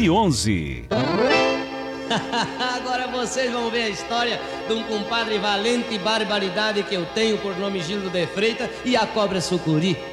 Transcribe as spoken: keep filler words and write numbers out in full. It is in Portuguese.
e onze. Agora vocês vão ver a história de um compadre valente e barbaridade que eu tenho por nome Gildo de Freitas e a cobra sucuri.